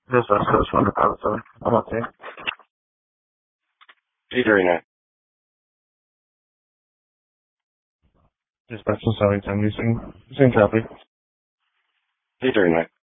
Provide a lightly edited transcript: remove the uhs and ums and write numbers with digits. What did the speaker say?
Dispatch Coach 157. I'm okay. 839. Dispatch 710, using copy. 839.